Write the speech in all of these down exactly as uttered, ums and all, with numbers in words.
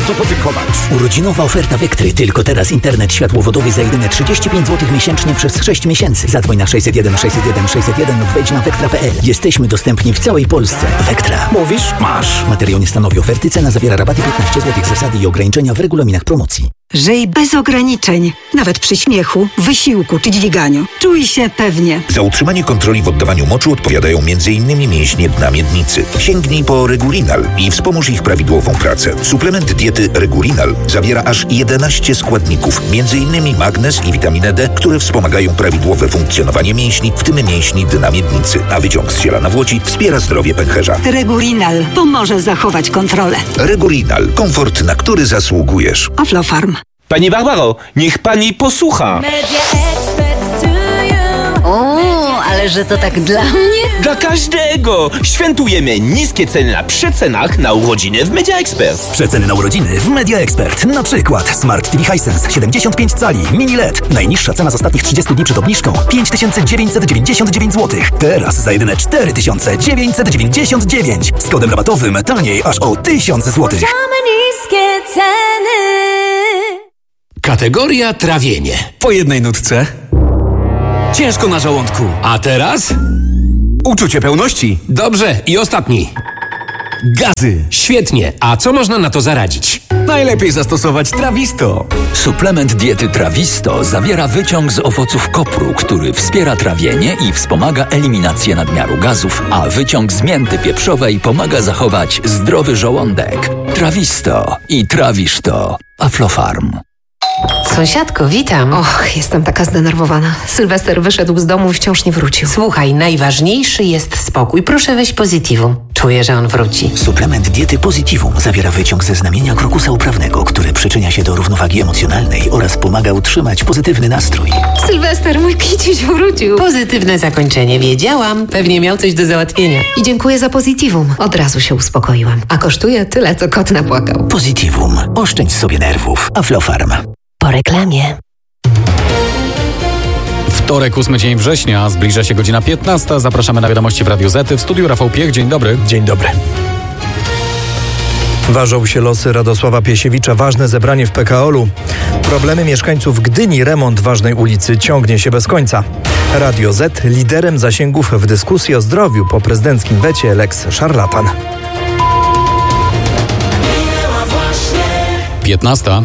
warto podziękować. Urodzinowa oferta Vectry. Tylko teraz internet światłowodowy za jedyne trzydzieści pięć złotych miesięcznie przez sześć miesięcy. Zadzwoń na sześćset jeden sześćset jeden sześćset jeden lub wejdź na vectra kropka p l. Jesteśmy dostępni w całej Polsce. Vectra. Mówisz? Masz. Materiał nie stanowi oferty. Cena zawiera rabaty piętnaście złotych. Zasady i ograniczenia w regulaminach promocji. Żyj bez ograniczeń. Nawet przy śmiechu, wysiłku czy dźwiganiu. Czuj się pewnie. Za utrzymanie kontroli w oddawaniu moczu odpowiadają m.in. mięśnie dna miednicy. Sięgnij po Regulinal i wspomóż ich prawidłową pracę. Suplement diety Regulinal zawiera aż jedenaście składników, m.in. magnez i witaminę D, które wspomagają prawidłowe funkcjonowanie mięśni, w tym mięśni dna miednicy. A wyciąg z ziela nawłoci wspiera zdrowie pęcherza. Regulinal pomoże zachować kontrolę. Regulinal. Komfort, na który zasługujesz. Aflofarm. Pani Barbaro, niech pani posłucha. O, ale że to tak dla mnie? Dla każdego! Świętujemy niskie ceny na przecenach na urodziny w Media Expert. Przeceny na urodziny w Media Expert. Na przykład Smart T V Hisense siedemdziesiąt pięć cali, mini L E D. Najniższa cena z ostatnich trzydziestu dni przed obniżką pięć tysięcy dziewięćset dziewięćdziesiąt dziewięć złotych. Teraz za jedyne cztery tysiące dziewięćset dziewięćdziesiąt dziewięć. Z kodem rabatowym taniej aż o tysiąc złotych. Niskie ceny. Kategoria trawienie. Po jednej nutce. Ciężko na żołądku. A teraz? Uczucie pełności. Dobrze, i ostatni. Gazy. Świetnie. A co można na to zaradzić? Najlepiej zastosować Trawisto. Suplement diety Trawisto zawiera wyciąg z owoców kopru, który wspiera trawienie i wspomaga eliminację nadmiaru gazów, a wyciąg z mięty pieprzowej pomaga zachować zdrowy żołądek. Trawisto i trawisz to. Aflofarm. Sąsiadko, witam. Och, jestem taka zdenerwowana. Sylwester wyszedł z domu i wciąż nie wrócił. Słuchaj, najważniejszy jest spokój. Proszę weź Positivum. Czuję, że on wróci. Suplement diety Positivum zawiera wyciąg ze znamienia krokusa uprawnego, który przyczynia się do równowagi emocjonalnej oraz pomaga utrzymać pozytywny nastrój. Sylwester, mój kiciuś wrócił. Pozytywne zakończenie. Wiedziałam. Pewnie miał coś do załatwienia. I dziękuję za Positivum. Od razu się uspokoiłam. A kosztuje tyle, co kot napłakał. Positivum. Oszczędź sobie nerwów. Aflofarm. Po reklamie. Wtorek, ósmy dzień września, zbliża się godzina piętnasta. Zapraszamy na wiadomości w Radiu Z. W studiu Rafał Piech. Dzień dobry. Dzień dobry. Ważą się losy Radosława Piesiewicza. Ważne zebranie w P K O L u. Problemy mieszkańców Gdyni. Remont ważnej ulicy ciągnie się bez końca. Radio Z liderem zasięgów w dyskusji o zdrowiu po prezydenckim wecie Lex Szarlatan. piętnasta.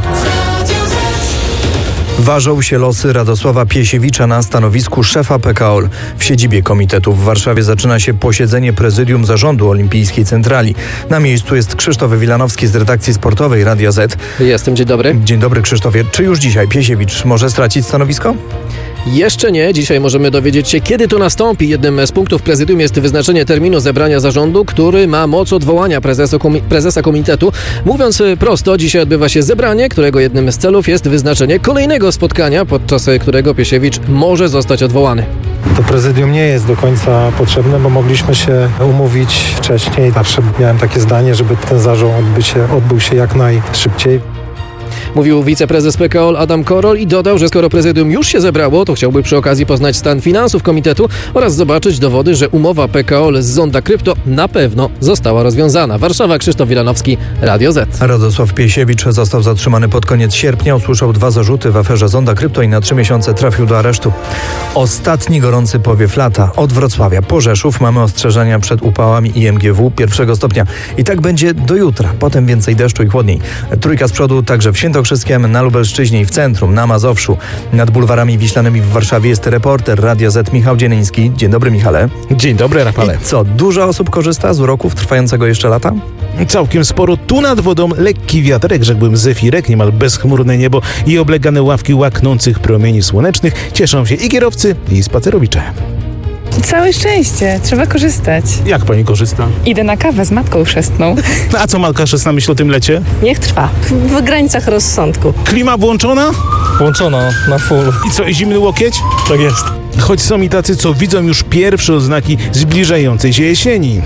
Ważą się losy Radosława Piesiewicza na stanowisku szefa P K O L. W siedzibie komitetu w Warszawie zaczyna się posiedzenie prezydium zarządu Olimpijskiej Centrali. Na miejscu jest Krzysztof Wilanowski z redakcji sportowej Radia Z. Jestem, dzień dobry. Dzień dobry, Krzysztofie. Czy już dzisiaj Piesiewicz może stracić stanowisko? Jeszcze nie. Dzisiaj możemy dowiedzieć się, kiedy to nastąpi. Jednym z punktów prezydium jest wyznaczenie terminu zebrania zarządu, który ma moc odwołania prezesa, komi- prezesa komitetu. Mówiąc prosto, dzisiaj odbywa się zebranie, którego jednym z celów jest wyznaczenie kolejnego spotkania, podczas którego Piesiewicz może zostać odwołany. To prezydium nie jest do końca potrzebne, bo mogliśmy się umówić wcześniej. Zawsze miałem takie zdanie, żeby ten zarząd odbył się, odbył się jak najszybciej. Mówił wiceprezes P K O L Adam Korol i dodał, że skoro prezydium już się zebrało, to chciałby przy okazji poznać stan finansów komitetu oraz zobaczyć dowody, że umowa P K O L z Zonda Krypto na pewno została rozwiązana. Warszawa, Krzysztof Wilanowski, Radio Z. Radosław Piesiewicz został zatrzymany pod koniec sierpnia. Usłyszał dwa zarzuty w aferze Zonda Krypto i na trzy miesiące trafił do aresztu. Ostatni gorący powiew lata. Od Wrocławia po Rzeszów mamy ostrzeżenia przed upałami I M G W pierwszego stopnia. I tak będzie do jutra. Potem więcej deszczu i chłodniej. Trójka z przodu także w Świętokrzyskiem, na Lubelszczyźnie i w centrum, na Mazowszu. Nad bulwarami wiślanymi w Warszawie jest reporter Radia Z Michał Dzieniński. Dzień dobry, Michale. Dzień dobry, Rafale. I co, dużo osób korzysta z uroków trwającego jeszcze lata? Całkiem sporo. Tu nad wodą lekki wiaterek, rzekłbym zefirek, niemal bezchmurne niebo i oblegane ławki łaknących promieni słonecznych. Cieszą się i kierowcy, i spacerowicze. Całe szczęście, trzeba korzystać. Jak pani korzysta? Idę na kawę z matką chrzestną. A co matka chrzestna myśli o tym lecie? Niech trwa, w granicach rozsądku. Klima włączona? Włączona, na full. I co, zimny łokieć? Tak jest. Choć są i tacy, co widzą już pierwsze oznaki zbliżającej się jesieni.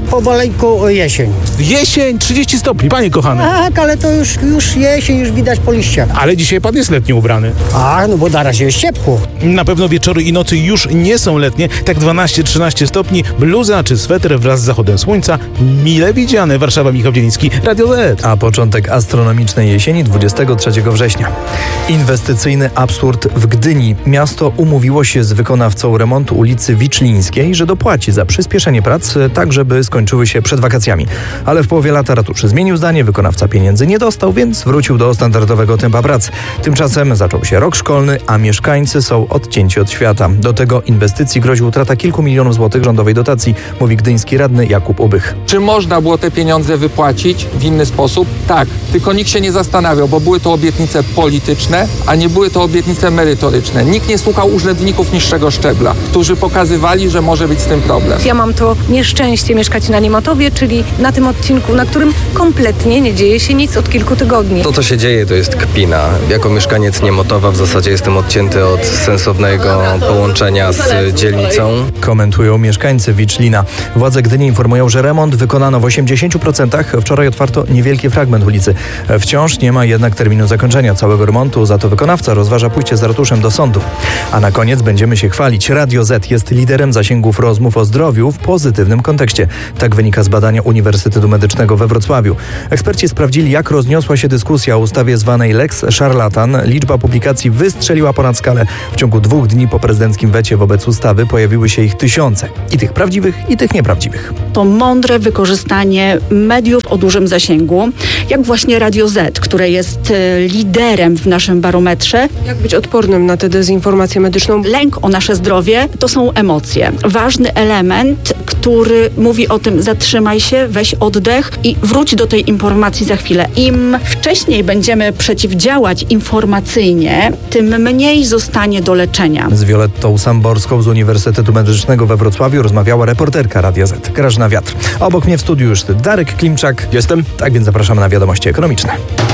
Powolejku jesień. Jesień, trzydzieści stopni, panie kochany. Tak, ale to już, już jesień, już widać po liściach. Ale dzisiaj pan jest letnio ubrany. A, no bo na razie jest ciepło. Na pewno wieczory i nocy już nie są letnie, tak dwanaście trzynaście stopni, bluza czy sweter wraz z zachodem słońca, mile widziane. Warszawa, Michał Dzieliński, Radio Z. A początek astronomicznej jesieni dwudziestego trzeciego września. Inwestycyjny absurd w Gdyni. Miasto umówiło się z wykonawcą remontu ulicy Wiczlińskiej, że dopłaci za przyspieszenie prac, tak żeby skończyły się przed wakacjami. Ale w połowie lata ratusz zmienił zdanie, wykonawca pieniędzy nie dostał, więc wrócił do standardowego tempa prac. Tymczasem zaczął się rok szkolny, a mieszkańcy są odcięci od świata. Do tego inwestycji grozi utrata kilku milionów złotych rządowej dotacji, mówi gdyński radny Jakub Ubych. Czy można było te pieniądze wypłacić w inny sposób? Tak, tylko nikt się nie zastanawiał, bo były to obietnice polityczne, a nie były to obietnice merytoryczne. Nikt nie słuchał urzędników niższego szczebla, którzy pokazywali, że może być z tym problem. Ja mam to nieszczęście mieszkać na Niemotowie, czyli na tym odcinku, na którym kompletnie nie dzieje się nic od kilku tygodni. To, co się dzieje, to jest kpina. Jako mieszkaniec Niemotowa w zasadzie jestem odcięty od sensownego połączenia z dzielnicą. Komentują mieszkańcy Wiczlina. Władze Gdyni informują, że remont wykonano w osiemdziesięciu procentach. Wczoraj otwarto niewielki fragment ulicy. Wciąż nie ma jednak terminu zakończenia całego remontu, za to wykonawca rozważa pójście z ratuszem do sądu. A na koniec będziemy się chwalić. Radio Z jest liderem zasięgów rozmów o zdrowiu w pozytywnym kontekście. Tak wynika z badania Uniwersytetu Medycznego we Wrocławiu. Eksperci sprawdzili, jak rozniosła się dyskusja o ustawie zwanej Lex Szarlatan. Liczba publikacji wystrzeliła ponad skalę. W ciągu dwóch dni po prezydenckim wecie wobec ustawy pojawiły się ich tysiące. I tych prawdziwych, i tych nieprawdziwych. To mądre wykorzystanie mediów o dużym zasięgu, jak właśnie Radio Z, które jest liderem w naszym barometrze. Jak być odpornym na tę dezinformację medyczną? Lęk o nasze zdrowie to są emocje. Ważny element, który mówi o tym: zatrzymaj się, weź oddech i wróć do tej informacji za chwilę. Im wcześniej będziemy przeciwdziałać informacyjnie, tym mniej zostanie do leczenia. Z Violettą Samborską z Uniwersytetu Medycznego we Wrocławiu rozmawiała reporterka Radia Z, Grażyna Wiatr. A obok mnie w studiu już Darek Klimczak. Jestem. Tak więc zapraszamy na wiadomości ekonomiczne.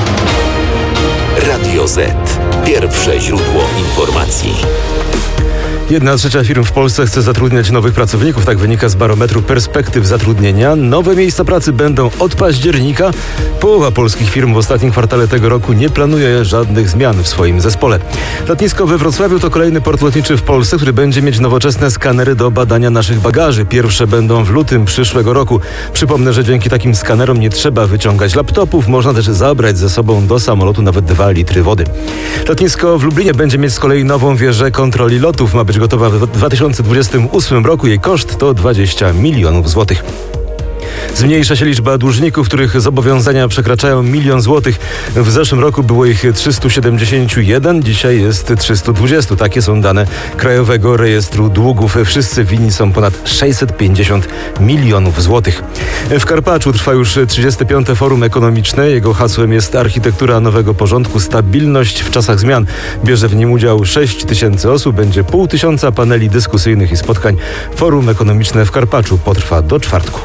Radio Z. Pierwsze źródło informacji. Jedna trzecia firm w Polsce chce zatrudniać nowych pracowników, tak wynika z barometru perspektyw zatrudnienia. Nowe miejsca pracy będą od października. Połowa polskich firm w ostatnim kwartale tego roku nie planuje żadnych zmian w swoim zespole. Lotnisko we Wrocławiu to kolejny port lotniczy w Polsce, który będzie mieć nowoczesne skanery do badania naszych bagaży. Pierwsze będą w lutym przyszłego roku. Przypomnę, że dzięki takim skanerom nie trzeba wyciągać laptopów, można też zabrać ze sobą do samolotu nawet dwa litry wody. Lotnisko w Lublinie będzie mieć z kolei nową wieżę kontroli lotów. Ma być gotowa w dwa tysiące dwudziestym ósmym roku. Jej koszt to dwadzieścia milionów złotych. Zmniejsza się liczba dłużników, których zobowiązania przekraczają milion złotych. W zeszłym roku było ich trzysta siedemdziesiąt jeden, dzisiaj jest trzysta dwadzieścia. Takie są dane Krajowego Rejestru Długów. Wszyscy winni są ponad sześćset pięćdziesiąt milionów złotych. W Karpaczu trwa już trzydzieste piąte Forum Ekonomiczne. Jego hasłem jest architektura nowego porządku, stabilność w czasach zmian. Bierze w nim udział sześć tysięcy osób, będzie pół tysiąca paneli dyskusyjnych i spotkań. Forum Ekonomiczne w Karpaczu potrwa do czwartku.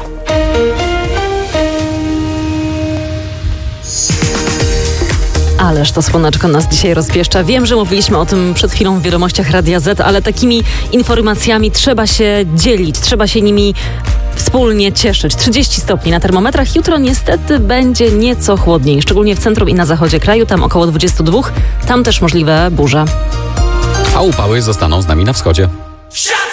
Ależ to słoneczko nas dzisiaj rozpieszcza. Wiem, że mówiliśmy o tym przed chwilą w wiadomościach Radia Z, ale takimi informacjami trzeba się dzielić, trzeba się nimi wspólnie cieszyć. trzydzieści stopni na termometrach. Jutro niestety będzie nieco chłodniej, szczególnie w centrum i na zachodzie kraju, tam około dwadzieścia dwa. Tam też możliwe burze. A upały zostaną z nami na wschodzie.